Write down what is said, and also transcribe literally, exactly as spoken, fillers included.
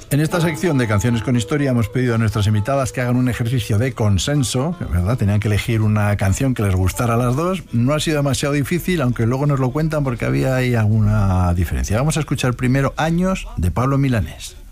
En esta sección de Canciones con Historia hemos pedido a nuestras invitadas que hagan un ejercicio de consenso, ¿verdad? Tenían que elegir una canción que les gustara a las dos. No ha sido demasiado difícil, aunque luego nos lo cuentan porque había ahí alguna diferencia. Vamos a escuchar primero Años de Pablo Milanés.